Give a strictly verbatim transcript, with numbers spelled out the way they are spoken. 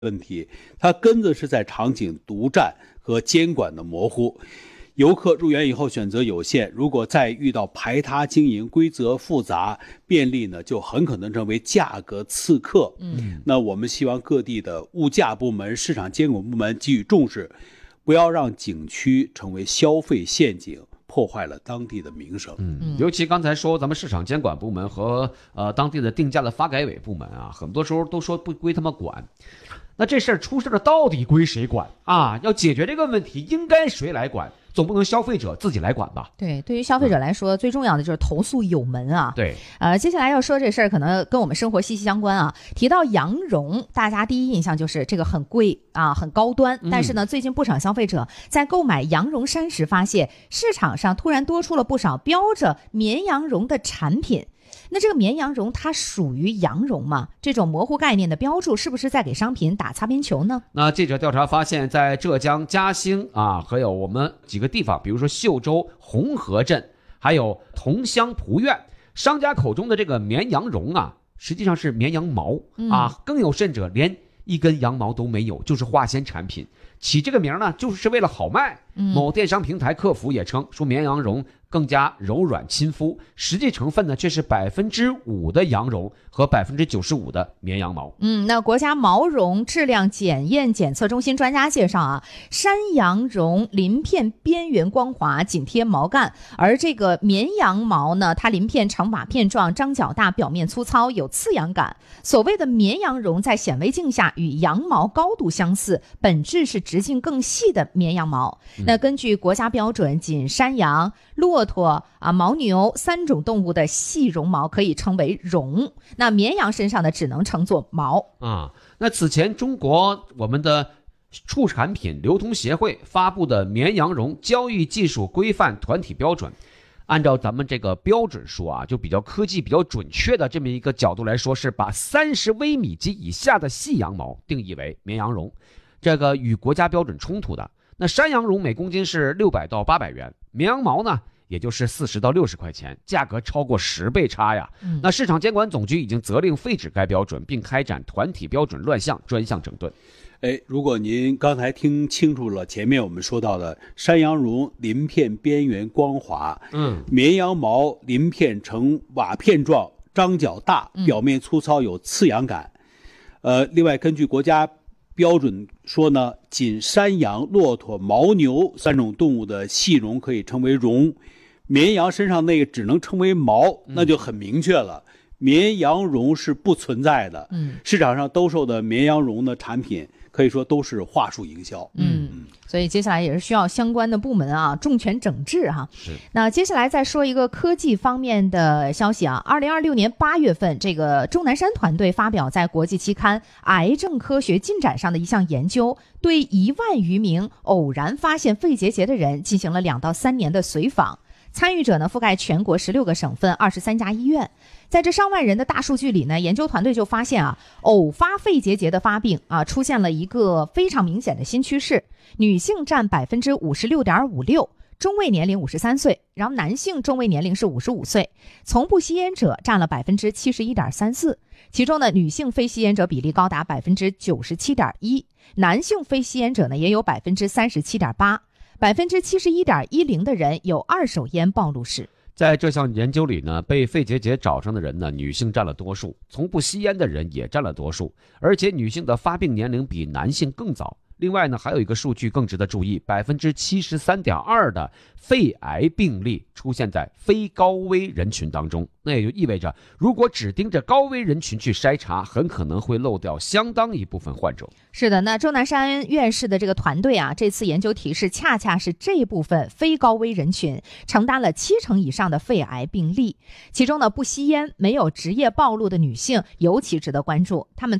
问题，它根子是在场景独占和监管的模糊。游客入园以后选择有限，如果再遇到排他经营、规则复杂、便利呢，就很可能成为价格刺客。嗯，那我们希望各地的物价部门、市场监管部门给予重视，不要让景区成为消费陷阱，破坏了当地的名声。 嗯，尤其刚才说咱们市场监管部门和呃当地的定价的发改委部门啊，很多时候都说不归他们管。那这事儿出事了，到底归谁管啊？要解决这个问题，应该谁来管？总不能消费者自己来管吧？ 对，对于消费者来说，嗯、最重要的就是投诉有门啊。 对， 呃，接下来要说这事儿，可能跟我们生活息息相关啊。提到羊绒，大家第一印象就是这个很贵啊，很高端。但是呢，最近不少消费者在购买羊绒衫时，发现市场上突然多出了不少标着绵羊绒的产品。那这个绵羊绒它属于羊绒吗？这种模糊概念的标注是不是在给商品打擦边球呢？ 那记者调查发现，在浙江嘉兴啊，还有我们几个地方，比如说秀州红河镇，还有桐乡蒲院，商家口中的这个绵羊绒啊，实际上是绵羊毛、嗯、啊，更有甚者连一根羊毛都没有，就是化纤产品。起这个名呢，就是为了好卖。某电商平台客服也称说绵羊绒更加柔软亲肤，实际成分呢却是百分之五的羊绒和百分之九十五的绵羊毛。 嗯，那国家毛绒质量检验检测中心专家介绍啊，山羊绒鳞片边缘光滑，紧贴毛干，而这个绵羊毛呢，它鳞片呈瓦片状，张角大，表面粗糙，有刺痒感。所谓的绵羊绒在显微镜下与羊毛高度相似，本质是直径更细的绵羊毛。嗯、那根据国家标准，仅山羊、骆驼啊、牦牛三种动物的细绒毛可以称为绒，那绵羊身上的只能称作毛啊。那此前中国我们的畜产品流通协会发布的绵羊绒交易技术规范团体标准，按照咱们这个标准说啊，就比较科技、比较准确的这么一个角度来说，是把三十微米及以下的细羊毛定义为绵羊绒，这个与国家标准冲突的。那山羊绒每公斤是六百到八百元，绵羊毛呢也就是四十到六十块钱，价格超过十倍差呀。嗯、那市场监管总局已经责令废止该标准，并开展团体标准乱象专项整顿。 哎，如果您刚才听清楚了前面我们说到的山羊绒鳞片边缘光滑，嗯，绵羊毛鳞片呈瓦片状，张角大，表面粗糙，有刺痒感。嗯、呃，另外根据国家标准说呢，仅山羊、骆驼、牦牛三种动物的细绒可以称为绒，绵羊身上那个只能称为毛，那就很明确了。嗯、绵羊绒是不存在的。嗯，市场上兜售的绵羊绒的产品可以说都是话术营销。 嗯，嗯所以接下来也是需要相关的部门啊重拳整治哈。 是。 那接下来再说一个科技方面的消息啊，二零二六年八月份，这个钟南山团队发表在国际期刊《癌症科学进展》上的一项研究，对一万余名偶然发现肺结节的人进行了两到三年的随访。参与者呢覆盖全国十六个省份、二十三家医院。在这上万人的大数据里呢，研究团队就发现啊，偶发肺结节的发病啊，出现了一个非常明显的新趋势。女性占百分之五十六点五六，中位年龄五十三岁，然后男性中位年龄是五十五岁。从不吸烟者占了百分之七十一点三四，其中呢，女性非吸烟者比例高达百分之九十七点一，男性非吸烟者呢也有百分之三十七点八。百分之七十一点一零的人有二手烟暴露史。 在这项研究里呢，被肺结节找上的人呢，女性占了多数，从不吸烟的人也占了多数，而且女性的发病年龄比男性更早。另外呢，还有一个数据更值得注意，百分之七十三点二的肺癌病例出现在非高危人群当中。那也就意味着，如果只盯着高危人群去筛查，很可能会漏掉相当一部分患者。 是的，那钟南山院士的这个团队啊，这次研究提示恰恰是这部分非高危人群承担了七成以上的肺癌病例。其中呢，不吸烟、没有职业暴露的女性尤其值得关注，她们